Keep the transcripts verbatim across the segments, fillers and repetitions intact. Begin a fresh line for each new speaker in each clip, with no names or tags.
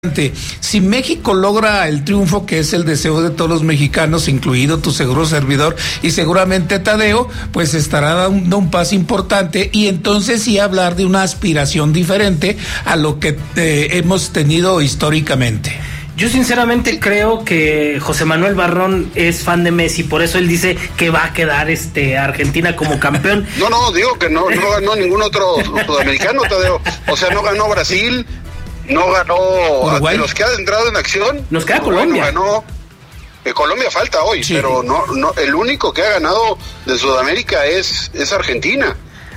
Si México logra el triunfo, que es el deseo de todos los mexicanos, incluido tu seguro servidor y seguramente Tadeo, pues estará dando un paso importante y entonces sí hablar de una aspiración diferente a lo que eh, hemos tenido históricamente.
Yo sinceramente creo que José Manuel Barrón es fan de Messi, por eso él dice que va a quedar este Argentina como campeón.
No, no, digo que no, no ganó ningún otro sudamericano, Tadeo. O sea, no ganó Brasil, no ganó
Uruguay.
De los que ha entrado en acción.
Nos queda
Uruguay
Colombia.
No ganó. Eh, Colombia falta hoy, sí. Pero no, no, el único que ha ganado de Sudamérica es, es Argentina.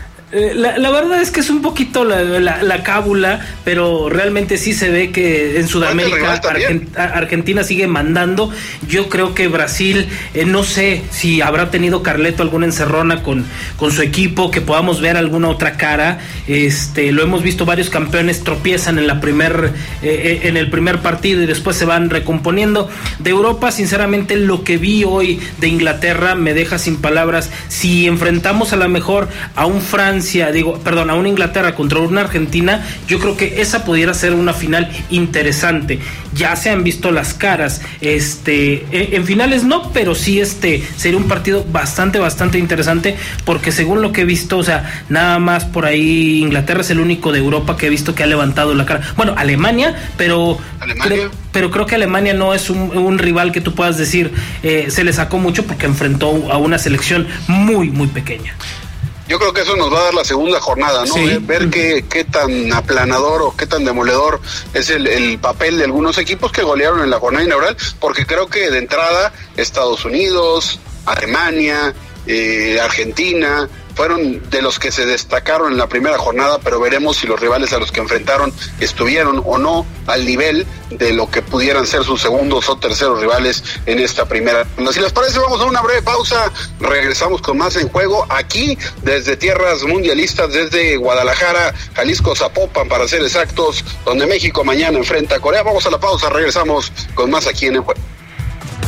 La, la verdad es que es un poquito la, la, la cábula, pero realmente sí se ve que en Sudamérica Argent, Argentina sigue mandando. Yo creo que Brasil, eh, no sé si habrá tenido Carleto alguna encerrona con, con su equipo, que podamos ver alguna otra cara. Este, lo hemos visto, varios campeones tropiezan en la primer, eh, en el primer partido y después se van recomponiendo. De Europa, sinceramente, lo que vi hoy de Inglaterra me deja sin palabras. Si enfrentamos a lo mejor a un Francia, digo, perdón, a una Inglaterra contra una Argentina, yo creo que esa pudiera ser una final interesante. Ya se han visto las caras, este, en finales no, pero sí este sería un partido bastante, bastante interesante, porque según lo que he visto, o sea, nada más por ahí Inglaterra es el único de Europa que he visto que ha levantado la cara. Bueno, Alemania, pero
Alemania.
Creo, pero creo que Alemania no es un, un rival que tú puedas decir eh, se le sacó mucho, porque enfrentó a una selección muy, muy pequeña.
Yo creo que eso nos va a dar la segunda jornada, ¿no? Sí. Ver qué, qué tan aplanador o qué tan demoledor es el, el papel de algunos equipos que golearon en la jornada inaugural, porque creo que de entrada Estados Unidos, Alemania, eh, Argentina fueron de los que se destacaron en la primera jornada, pero veremos si los rivales a los que enfrentaron estuvieron o no al nivel de lo que pudieran ser sus segundos o terceros rivales en esta primera. Si les parece, vamos a una breve pausa, regresamos con más En Juego, aquí desde tierras mundialistas, desde Guadalajara, Jalisco, Zapopan, para ser exactos, donde México mañana enfrenta a Corea. Vamos a la pausa, regresamos con más aquí en En Juego.